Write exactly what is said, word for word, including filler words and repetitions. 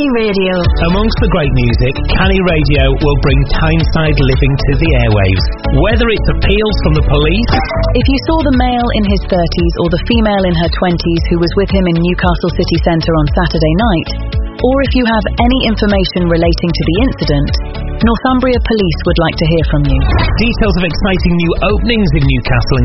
Radio. Amongst the great music, Canny Radio will bring Tyneside living to the airwaves. Whether it's appeals from the police... If you saw the male in his thirties or the female in her twenties who was with him in Newcastle city centre on Saturday night, or if you have any information relating to the incident, Northumbria Police would like to hear from you. Details of exciting new openings in Newcastle and